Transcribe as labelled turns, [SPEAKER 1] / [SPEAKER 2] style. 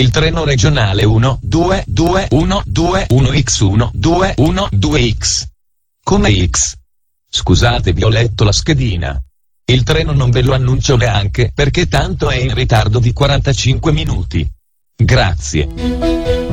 [SPEAKER 1] il treno regionale 1-2-2-1-2-1-X1-2-1-2X. Come X? Scusate, vi ho letto la schedina. Il treno non ve lo annuncio neanche perché tanto è in ritardo di 45 minuti. Grazie.